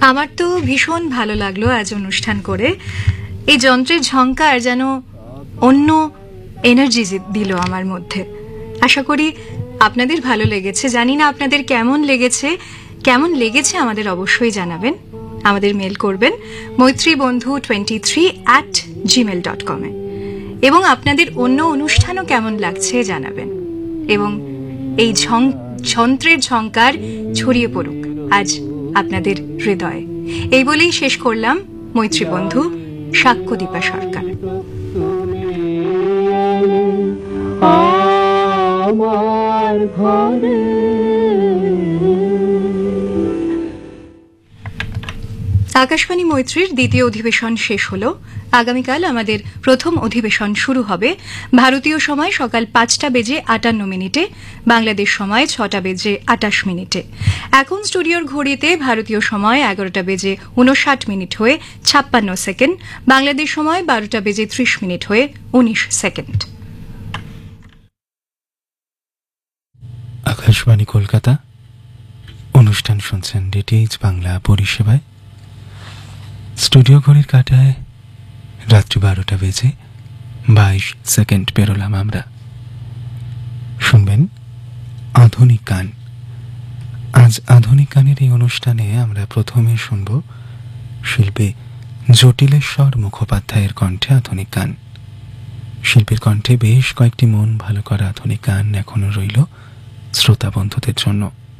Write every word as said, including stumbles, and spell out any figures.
আমার তো ভীষণ ভালো লাগলো আজ অনুষ্ঠান করে। এই যন্ত্রের ঝংকার যেন অন্য এনার্জি দিল আমার মধ্যে। আশা করি আপনাদের ভালো লেগেছে। জানি না আপনাদের কেমন লেগেছে। কেমন লেগেছে আমাদের অবশ্যই জানাবেন। আমাদের মেল করবেন মৈত্রী বন্ধু twenty three at Gmail dot কমে এবং আপনাদের অন্য অনুষ্ঠানও কেমন লাগছে জানাবেন। এবং এই যন্ত্রের ঝংকার ছড়িয়ে পড়ুক আজ আপনাদের হৃদয়ে। এই বলেই শেষ করলাম মৈত্রী বন্ধু। সাক্ষ্যদীপা সরকার। আমার ঘরে আকাশবাণী মৈত্রীর দ্বিতীয় অধিবেশন শেষ হল। আগামীকাল আমাদের প্রথম অধিবেশন শুরু হবে ভারতীয় সময় সকাল পাঁচটা বেজে আটান্ন মিনিটে, বাংলাদেশ সময় ছটা বেজে আটাশ মিনিটে। এখন স্টুডিওর ঘড়িতে ভারতীয় সময় এগারোটা বেজে উনষাট মিনিট হয়ে ছাপ্পান্ন সেকেন্ড, বাংলাদেশ সময় বারোটা বেজে ত্রিশ মিনিট হয়ে উনিশ সেকেন্ড। আকাশবাণী কলকাতা, অনুষ্ঠান শুনছেন ডিটিএইচ বাংলা পরিষেবায়। স্টুডিও ঘড়ির কাঁটায় রাত্রি বারোটা বেজে বাইশ সেকেন্ড পেরোলাম আমরা। শুনবেন আধুনিক গান। আজ আধুনিক গানের এই অনুষ্ঠানে আমরা প্রথমে শুনব শিল্পী জটিলেশ্বর মুখোপাধ্যায়ের কণ্ঠে আধুনিক গান। শিল্পীর কণ্ঠে বেশ কয়েকটি মন ভালো করা আধুনিক গান এখনো রইল শ্রোতা বন্ধুদের জন্য।